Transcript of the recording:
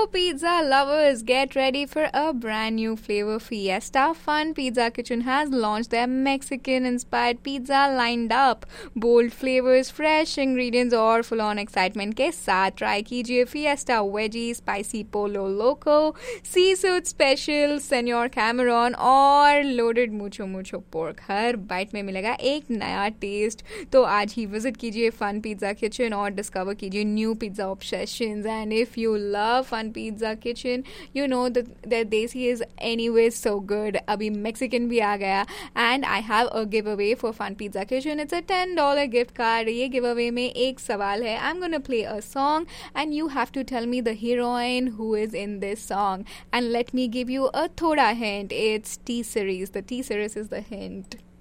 So, pizza lovers, get ready for a brand new flavor fiesta. Fun Pizza Kitchen has launched their Mexican inspired pizza lined up. Bold flavors, fresh ingredients और full on excitement के साथ try कीजिए fiesta veggie, spicy polo loco, seafood special, senor Cameron और loaded mucho mucho pork. हर bite में मिलेगा एक नया test. तो आज ही विजिट कीजिए फन पिज्जा किचन और डिस्कवर कीजिए new pizza obsessions. And if you love fun pizza kitchen, you know that देसी इज एनीवेज सो गुड. अभी मेक्सिकन भी आ गया. And I have a give away for fun pizza kitchen. It's a $10 gift card. ये give away में एक सवाल है. I am gonna play a song and you have to tell me the heroine who is in this song. And let me give you अ थोड़ा hint. It's T series. The T series is the hint.